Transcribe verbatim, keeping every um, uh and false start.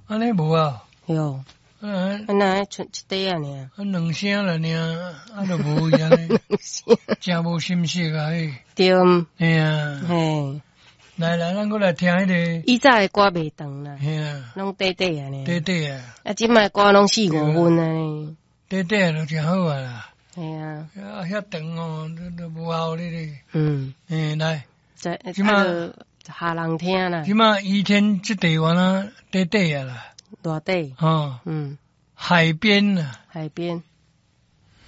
安尼无啊？ 哟， 啊， 啊那剩一块啊尔， 啊两声了呢，啊都无伊安尼，真无心息啊！迄， 对， 哎呀， 嘿， 来来，咱过来听迄个， 以早的歌袂长啦， 嘿啊， 拢短短啊呢， 短短啊， 啊，即摆歌拢四五分啊呢， 短短就真好啊啦。 系啊， 啊，遐长哦，都都无效哩哩。 嗯， 嘿，来， 在即摆啊就下人听啦即，马倚天即地方啊，短短啊啦， 偌短， 哦， 嗯， 海边啊， 海边，